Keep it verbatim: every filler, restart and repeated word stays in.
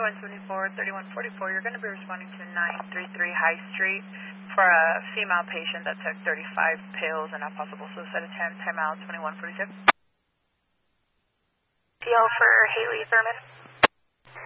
thirty-one seventy-four, thirty-one forty-four, you're going to be responding to nine thirty-three High Street for a female patient that took thirty-five pills and a possible suicide attempt. Time out twenty-one forty-six. P L for Haley Thurman.